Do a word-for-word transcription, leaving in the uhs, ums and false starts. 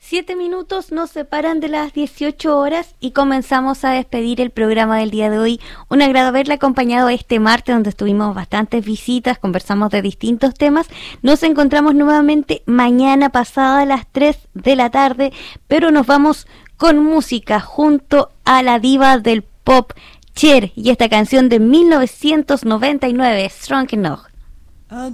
Siete minutos nos separan de las dieciocho horas y comenzamos a despedir el programa del día de hoy. Un agrado haberle acompañado este martes donde estuvimos bastantes visitas, conversamos de distintos temas. Nos encontramos nuevamente mañana pasada a las tres de la tarde, pero nos vamos con música junto a la diva del pop Cher y esta canción de mil novecientos noventa y nueve, Strong Enough.